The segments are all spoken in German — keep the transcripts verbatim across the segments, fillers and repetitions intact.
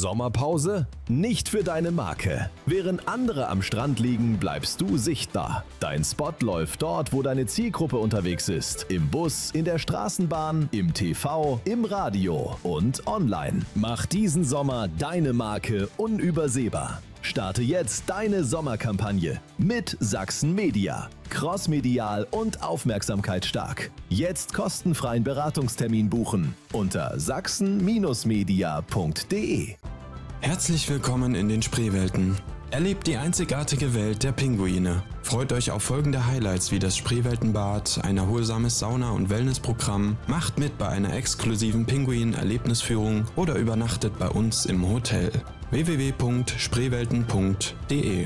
Sommerpause? Nicht für deine Marke. Während andere am Strand liegen, bleibst du sichtbar. Dein Spot läuft dort, wo deine Zielgruppe unterwegs ist. Im Bus, in der Straßenbahn, im T V, im Radio und online. Mach diesen Sommer deine Marke unübersehbar. Starte jetzt deine Sommerkampagne mit Sachsen Media. Crossmedial und aufmerksamkeitsstark. Jetzt kostenfreien Beratungstermin buchen unter sachsen Media punkt de. Herzlich willkommen in den Spreewelten. Erlebt die einzigartige Welt der Pinguine. Freut euch auf folgende Highlights wie das Spreeweltenbad, ein erholsames Sauna- und Wellnessprogramm, macht mit bei einer exklusiven Pinguin-Erlebnisführung oder übernachtet bei uns im Hotel. w w w punkt spreewelten punkt de.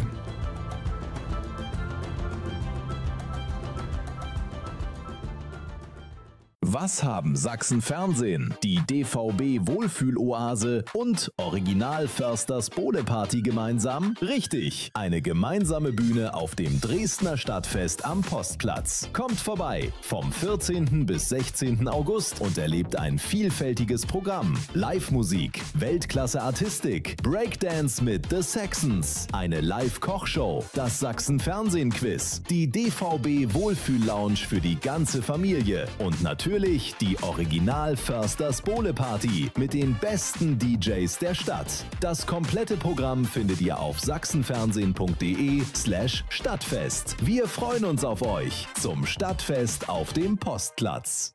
Was haben Sachsen Fernsehen, die D V B Wohlfühloase und Original Försters Bohle-Party gemeinsam? Richtig, eine gemeinsame Bühne auf dem Dresdner Stadtfest am Postplatz. Kommt vorbei vom vierzehnten bis sechzehnten August und erlebt ein vielfältiges Programm. Live-Musik, Weltklasse-Artistik, Breakdance mit The Saxons, eine Live-Kochshow, das Sachsen Fernsehen-Quiz, die D V B Wohlfühl-Lounge für die ganze Familie und natürlich die Original Försters Bohle-Party mit den besten D Js der Stadt. Das komplette Programm findet ihr auf sachsenfernsehen punkt de slash Stadtfest. Wir freuen uns auf euch zum Stadtfest auf dem Postplatz.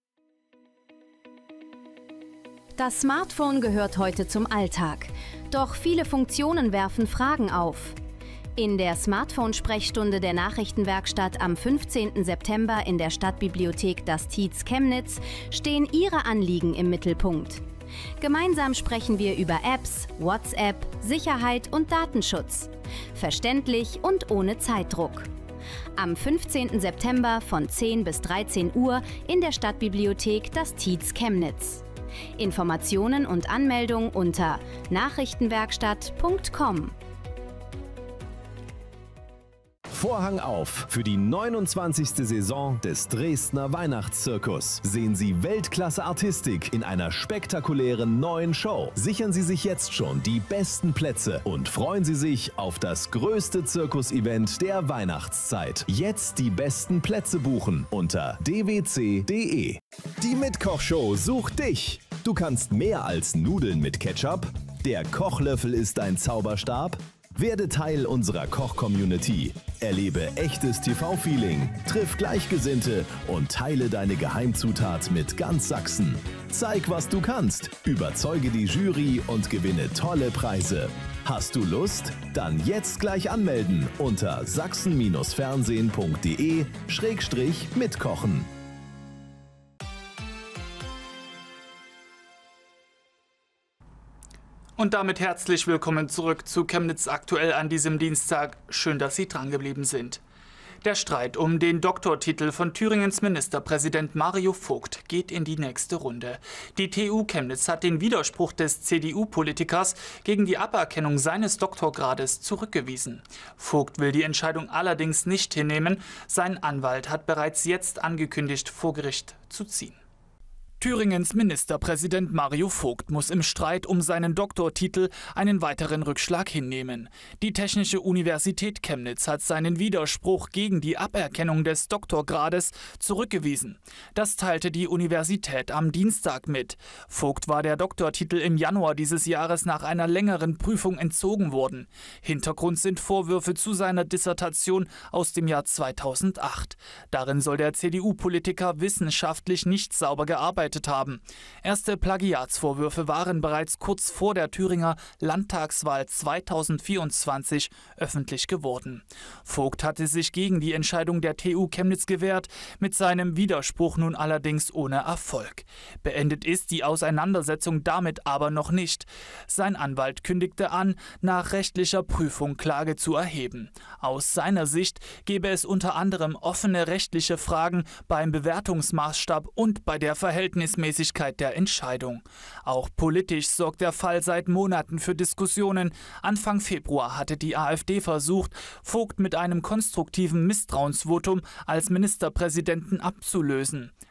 Das Smartphone gehört heute zum Alltag. Doch viele Funktionen werfen Fragen auf. In der Smartphone-Sprechstunde der Nachrichtenwerkstatt am fünfzehnten September in der Stadtbibliothek Das Tietz Chemnitz stehen Ihre Anliegen im Mittelpunkt. Gemeinsam sprechen wir über Apps, WhatsApp, Sicherheit und Datenschutz. Verständlich und ohne Zeitdruck. Am fünfzehnten September von zehn bis dreizehn Uhr in der Stadtbibliothek Das Tietz Chemnitz. Informationen und Anmeldung unter nachrichtenwerkstatt punkt com. Vorhang auf für die neunundzwanzigste Saison des Dresdner Weihnachtszirkus. Sehen Sie Weltklasse-Artistik in einer spektakulären neuen Show. Sichern Sie sich jetzt schon die besten Plätze und freuen Sie sich auf das größte Zirkus-Event der Weihnachtszeit. Jetzt die besten Plätze buchen unter d w c punkt de. Die Mitkochshow sucht dich. Du kannst mehr als Nudeln mit Ketchup. Der Kochlöffel ist ein Zauberstab. Werde Teil unserer Koch-Community. Erlebe echtes T V-Feeling, triff Gleichgesinnte und teile deine Geheimzutat mit ganz Sachsen. Zeig, was du kannst, überzeuge die Jury und gewinne tolle Preise. Hast du Lust? Dann jetzt gleich anmelden unter sachsen fernsehen punkt de schrägstrich mitkochen. Und damit herzlich willkommen zurück zu Chemnitz aktuell an diesem Dienstag. Schön, dass Sie drangeblieben sind. Der Streit um den Doktortitel von Thüringens Ministerpräsident Mario Vogt geht in die nächste Runde. Die T U Chemnitz hat den Widerspruch des C D U-Politikers gegen die Aberkennung seines Doktorgrades zurückgewiesen. Vogt will die Entscheidung allerdings nicht hinnehmen. Sein Anwalt hat bereits jetzt angekündigt, vor Gericht zu ziehen. Thüringens Ministerpräsident Mario Vogt muss im Streit um seinen Doktortitel einen weiteren Rückschlag hinnehmen. Die Technische Universität Chemnitz hat seinen Widerspruch gegen die Aberkennung des Doktorgrades zurückgewiesen. Das teilte die Universität am Dienstag mit. Vogt war der Doktortitel im Januar dieses Jahres nach einer längeren Prüfung entzogen worden. Hintergrund sind Vorwürfe zu seiner Dissertation aus dem Jahr zweitausendacht. Darin soll der C D U-Politiker wissenschaftlich nicht sauber gearbeitet haben. Erste Plagiatsvorwürfe waren bereits kurz vor der Thüringer Landtagswahl zweitausendvierundzwanzig öffentlich geworden. Vogt hatte sich gegen die Entscheidung der T U Chemnitz gewehrt, mit seinem Widerspruch nun allerdings ohne Erfolg. Beendet ist die Auseinandersetzung damit aber noch nicht. Sein Anwalt kündigte an, nach rechtlicher Prüfung Klage zu erheben. Aus seiner Sicht gebe es unter anderem offene rechtliche Fragen beim Bewertungsmaßstab und bei der Verhältnismäßigkeit Verhältnismäßigkeit der Entscheidung. Auch politisch sorgt der Fall seit Monaten für Diskussionen. Anfang Februar hatte die AfD versucht, Vogt mit einem konstruktiven Misstrauensvotum als Ministerpräsidenten abzulösen.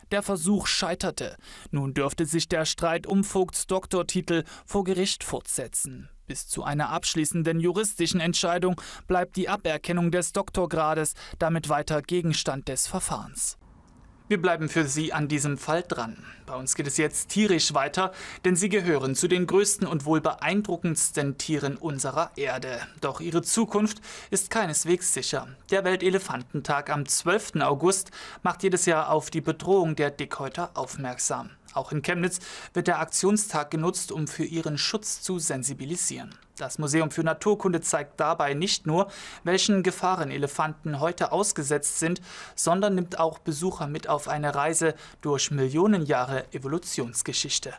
Der Versuch scheiterte. Nun dürfte sich der Streit um Vogts Doktortitel vor Gericht fortsetzen. Bis zu einer abschließenden juristischen Entscheidung bleibt die Aberkennung des Doktorgrades damit weiter Gegenstand des Verfahrens. Wir bleiben für Sie an diesem Fall dran. Bei uns geht es jetzt tierisch weiter, denn sie gehören zu den größten und wohl beeindruckendsten Tieren unserer Erde. Doch ihre Zukunft ist keineswegs sicher. Der Weltelefantentag am zwölften August macht jedes Jahr auf die Bedrohung der Dickhäuter aufmerksam. Auch in Chemnitz wird der Aktionstag genutzt, um für ihren Schutz zu sensibilisieren. Das Museum für Naturkunde zeigt dabei nicht nur, welchen Gefahren Elefanten heute ausgesetzt sind, sondern nimmt auch Besucher mit auf eine Reise durch Millionen Jahre Evolutionsgeschichte.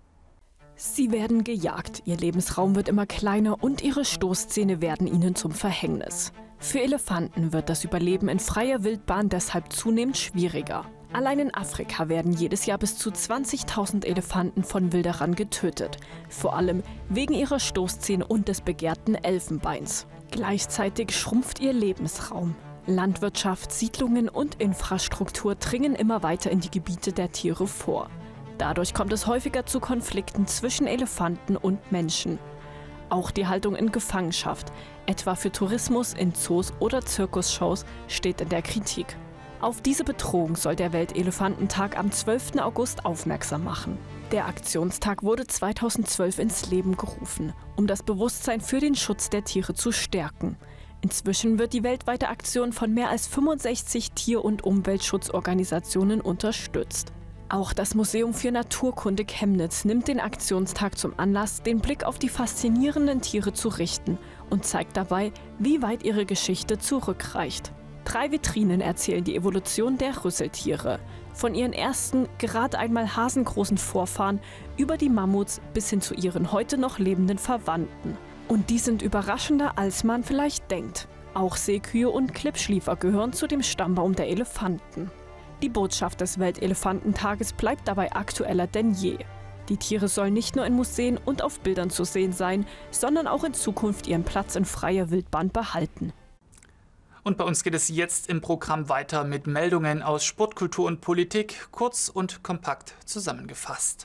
Sie werden gejagt, ihr Lebensraum wird immer kleiner und ihre Stoßzähne werden ihnen zum Verhängnis. Für Elefanten wird das Überleben in freier Wildbahn deshalb zunehmend schwieriger. Allein in Afrika werden jedes Jahr bis zu zwanzigtausend Elefanten von Wilderern getötet, vor allem wegen ihrer Stoßzähne und des begehrten Elfenbeins. Gleichzeitig schrumpft ihr Lebensraum. Landwirtschaft, Siedlungen und Infrastruktur dringen immer weiter in die Gebiete der Tiere vor. Dadurch kommt es häufiger zu Konflikten zwischen Elefanten und Menschen. Auch die Haltung in Gefangenschaft, etwa für Tourismus in Zoos oder Zirkusshows, steht in der Kritik. Auf diese Bedrohung soll der Weltelefantentag am zwölften August aufmerksam machen. Der Aktionstag wurde zweitausendzwölf ins Leben gerufen, um das Bewusstsein für den Schutz der Tiere zu stärken. Inzwischen wird die weltweite Aktion von mehr als fünfundsechzig Tier- und Umweltschutzorganisationen unterstützt. Auch das Museum für Naturkunde Chemnitz nimmt den Aktionstag zum Anlass, den Blick auf die faszinierenden Tiere zu richten und zeigt dabei, wie weit ihre Geschichte zurückreicht. Drei Vitrinen erzählen die Evolution der Rüsseltiere. Von ihren ersten, gerade einmal hasengroßen Vorfahren über die Mammuts bis hin zu ihren heute noch lebenden Verwandten. Und die sind überraschender, als man vielleicht denkt. Auch Seekühe und Klippschliefer gehören zu dem Stammbaum der Elefanten. Die Botschaft des Weltelefantentages bleibt dabei aktueller denn je. Die Tiere sollen nicht nur in Museen und auf Bildern zu sehen sein, sondern auch in Zukunft ihren Platz in freier Wildbahn behalten. Und bei uns geht es jetzt im Programm weiter mit Meldungen aus Sport, Kultur und Politik, kurz und kompakt zusammengefasst.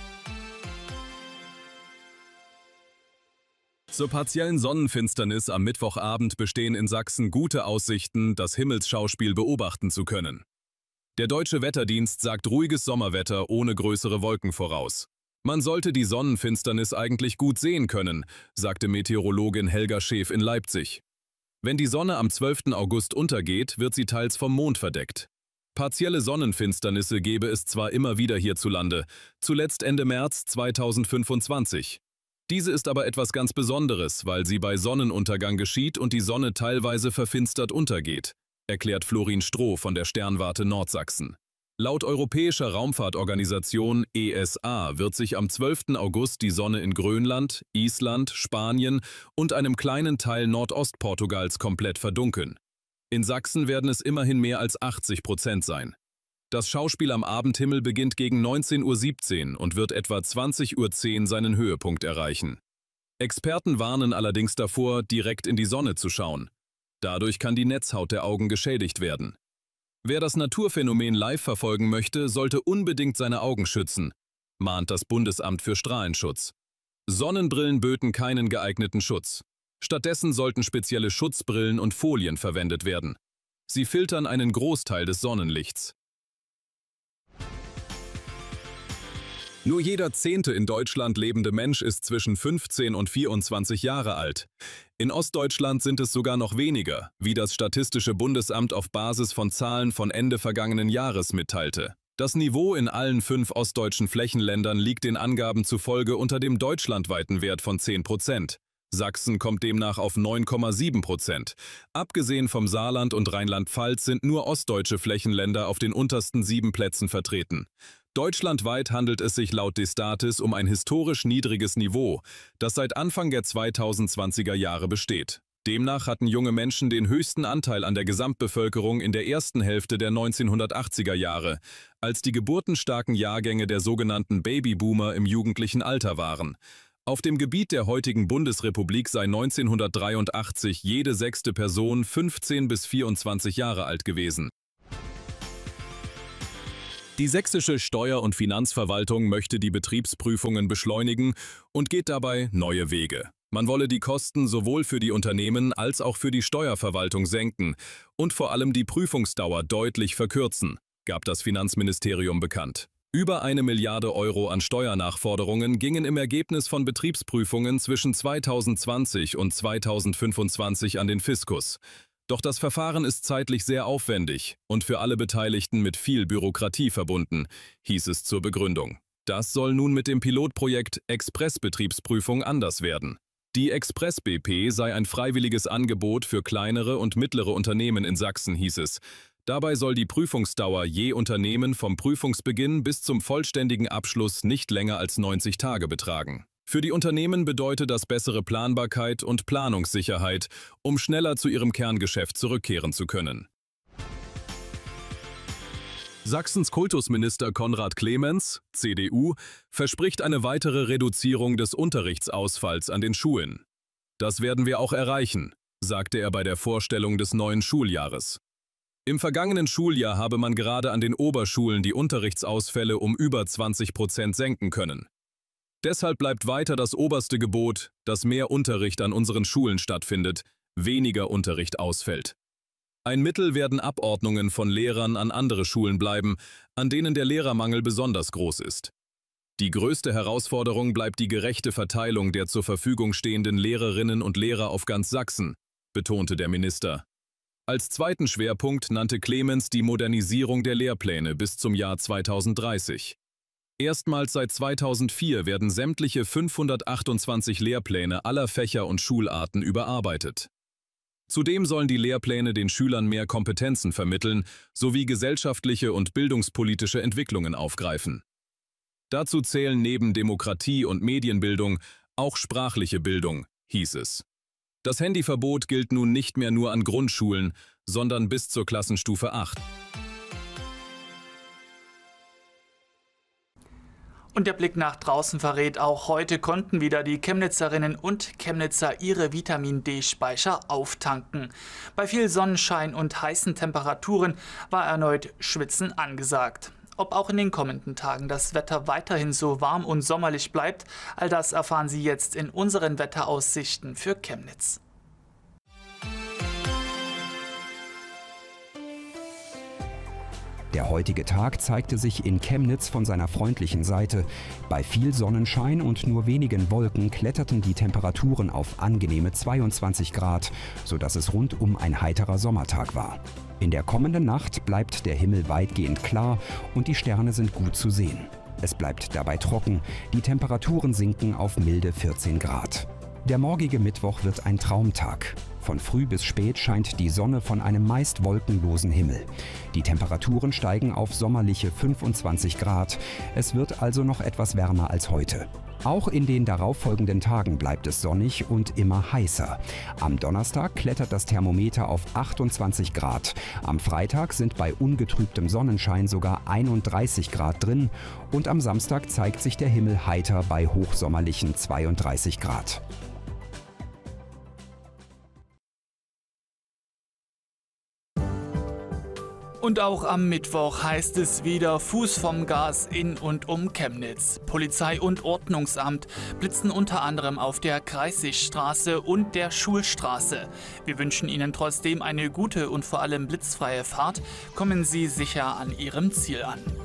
Zur partiellen Sonnenfinsternis am Mittwochabend bestehen in Sachsen gute Aussichten, das Himmelsschauspiel beobachten zu können. Der Deutsche Wetterdienst sagt ruhiges Sommerwetter ohne größere Wolken voraus. Man sollte die Sonnenfinsternis eigentlich gut sehen können, sagte Meteorologin Helga Schäf in Leipzig. Wenn die Sonne am zwölften August untergeht, wird sie teils vom Mond verdeckt. Partielle Sonnenfinsternisse gebe es zwar immer wieder hierzulande, zuletzt Ende März zweitausendfünfundzwanzig. Diese ist aber etwas ganz Besonderes, weil sie bei Sonnenuntergang geschieht und die Sonne teilweise verfinstert untergeht, erklärt Florin Stroh von der Sternwarte Nordsachsen. Laut Europäischer Raumfahrtorganisation E S A wird sich am zwölften August die Sonne in Grönland, Island, Spanien und einem kleinen Teil Nordostportugals komplett verdunkeln. In Sachsen werden es immerhin mehr als achtzig Prozent sein. Das Schauspiel am Abendhimmel beginnt gegen neunzehn Uhr siebzehn und wird etwa zwanzig Uhr zehn seinen Höhepunkt erreichen. Experten warnen allerdings davor, direkt in die Sonne zu schauen. Dadurch kann die Netzhaut der Augen geschädigt werden. Wer das Naturphänomen live verfolgen möchte, sollte unbedingt seine Augen schützen, mahnt das Bundesamt für Strahlenschutz. Sonnenbrillen böten keinen geeigneten Schutz. Stattdessen sollten spezielle Schutzbrillen und Folien verwendet werden. Sie filtern einen Großteil des Sonnenlichts. Nur jeder zehnte in Deutschland lebende Mensch ist zwischen fünfzehn und vierundzwanzig Jahre alt. In Ostdeutschland sind es sogar noch weniger, wie das Statistische Bundesamt auf Basis von Zahlen von Ende vergangenen Jahres mitteilte. Das Niveau in allen fünf ostdeutschen Flächenländern liegt den Angaben zufolge unter dem deutschlandweiten Wert von zehn Prozent. Sachsen kommt demnach auf neun Komma sieben Prozent. Abgesehen vom Saarland und Rheinland-Pfalz sind nur ostdeutsche Flächenländer auf den untersten sieben Plätzen vertreten. Deutschlandweit handelt es sich laut Destatis um ein historisch niedriges Niveau, das seit Anfang der zweitausendzwanziger Jahre besteht. Demnach hatten junge Menschen den höchsten Anteil an der Gesamtbevölkerung in der ersten Hälfte der neunzehnhundertachtziger Jahre, als die geburtenstarken Jahrgänge der sogenannten Babyboomer im jugendlichen Alter waren. Auf dem Gebiet der heutigen Bundesrepublik sei neunzehnhundertdreiundachtzig jede sechste Person fünfzehn bis vierundzwanzig Jahre alt gewesen. Die sächsische Steuer- und Finanzverwaltung möchte die Betriebsprüfungen beschleunigen und geht dabei neue Wege. Man wolle die Kosten sowohl für die Unternehmen als auch für die Steuerverwaltung senken und vor allem die Prüfungsdauer deutlich verkürzen, gab das Finanzministerium bekannt. Über eine Milliarde Euro an Steuernachforderungen gingen im Ergebnis von Betriebsprüfungen zwischen zweitausendzwanzig und zweitausendfünfundzwanzig an den Fiskus. Doch das Verfahren ist zeitlich sehr aufwendig und für alle Beteiligten mit viel Bürokratie verbunden, hieß es zur Begründung. Das soll nun mit dem Pilotprojekt Expressbetriebsprüfung anders werden. Die Express-B P sei ein freiwilliges Angebot für kleinere und mittlere Unternehmen in Sachsen, hieß es. Dabei soll die Prüfungsdauer je Unternehmen vom Prüfungsbeginn bis zum vollständigen Abschluss nicht länger als neunzig Tage betragen. Für die Unternehmen bedeutet das bessere Planbarkeit und Planungssicherheit, um schneller zu ihrem Kerngeschäft zurückkehren zu können. Sachsens Kultusminister Konrad Clemens, C D U, verspricht eine weitere Reduzierung des Unterrichtsausfalls an den Schulen. Das werden wir auch erreichen, sagte er bei der Vorstellung des neuen Schuljahres. Im vergangenen Schuljahr habe man gerade an den Oberschulen die Unterrichtsausfälle um über zwanzig Prozent senken können. Deshalb bleibt weiter das oberste Gebot, dass mehr Unterricht an unseren Schulen stattfindet, weniger Unterricht ausfällt. Ein Mittel werden Abordnungen von Lehrern an andere Schulen bleiben, an denen der Lehrermangel besonders groß ist. Die größte Herausforderung bleibt die gerechte Verteilung der zur Verfügung stehenden Lehrerinnen und Lehrer auf ganz Sachsen, betonte der Minister. Als zweiten Schwerpunkt nannte Clemens die Modernisierung der Lehrpläne bis zum Jahr zweitausenddreißig. Erstmals seit zweitausendvier werden sämtliche fünfhundertachtundzwanzig Lehrpläne aller Fächer und Schularten überarbeitet. Zudem sollen die Lehrpläne den Schülern mehr Kompetenzen vermitteln sowie gesellschaftliche und bildungspolitische Entwicklungen aufgreifen. Dazu zählen neben Demokratie- und Medienbildung auch sprachliche Bildung, hieß es. Das Handyverbot gilt nun nicht mehr nur an Grundschulen, sondern bis zur Klassenstufe acht. Und der Blick nach draußen verrät, auch heute konnten wieder die Chemnitzerinnen und Chemnitzer ihre Vitamin-D-Speicher auftanken. Bei viel Sonnenschein und heißen Temperaturen war erneut Schwitzen angesagt. Ob auch in den kommenden Tagen das Wetter weiterhin so warm und sommerlich bleibt, all das erfahren Sie jetzt in unseren Wetteraussichten für Chemnitz. Der heutige Tag zeigte sich in Chemnitz von seiner freundlichen Seite. Bei viel Sonnenschein und nur wenigen Wolken kletterten die Temperaturen auf angenehme zweiundzwanzig Grad, sodass es rundum ein heiterer Sommertag war. In der kommenden Nacht bleibt der Himmel weitgehend klar und die Sterne sind gut zu sehen. Es bleibt dabei trocken, die Temperaturen sinken auf milde vierzehn Grad. Der morgige Mittwoch wird ein Traumtag. Von früh bis spät scheint die Sonne von einem meist wolkenlosen Himmel. Die Temperaturen steigen auf sommerliche fünfundzwanzig Grad. Es wird also noch etwas wärmer als heute. Auch in den darauffolgenden Tagen bleibt es sonnig und immer heißer. Am Donnerstag klettert das Thermometer auf achtundzwanzig Grad. Am Freitag sind bei ungetrübtem Sonnenschein sogar einunddreißig Grad drin. Und am Samstag zeigt sich der Himmel heiter bei hochsommerlichen zweiunddreißig Grad. Und auch am Mittwoch heißt es wieder Fuß vom Gas in und um Chemnitz. Polizei und Ordnungsamt blitzen unter anderem auf der Kreissigstraße und der Schulstraße. Wir wünschen Ihnen trotzdem eine gute und vor allem blitzfreie Fahrt. Kommen Sie sicher an Ihrem Ziel an.